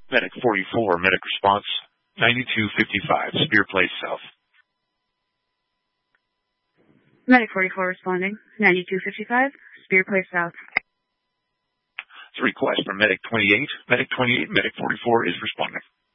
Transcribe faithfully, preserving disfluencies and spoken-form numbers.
Medic forty-four, medic response ninety-two fifty-five, Spear Place South. Medic forty-four responding, ninety-two fifty-five, Spear Place South. It's a request from Medic twenty-eight. Medic twenty-eight, Medic forty-four is responding.